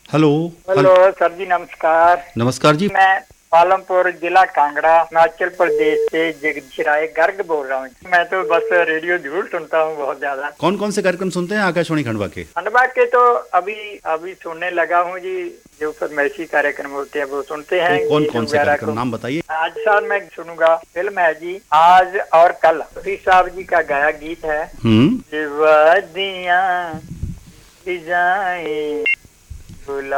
Hello. Hello sir जी, नमस्कार। नमस्कार जी। मैं पालमपुर जिला कांगड़ा हिमाचल प्रदेश से जगदीश राय गर्ग बोल रहा हूँ। मैं तो बस रेडियो जरूर सुनता हूँ, बहुत ज्यादा। कौन कौन से कार्यक्रम सुनते हैं आकाशवाणी खंडवा के? खंडवा के तो अभी अभी सुनने लगा हूँ जी। जो फरमाइशी कार्यक्रम होते हैं वो सुनते हैं, कौन गीत कौन से वगैरह कार्यक्रम को। नाम बताइए। आज सर मैं सुनूंगा, फिल्म है जी आज और कल, रफी साहब जी का गाया गीत है। वादियां जाए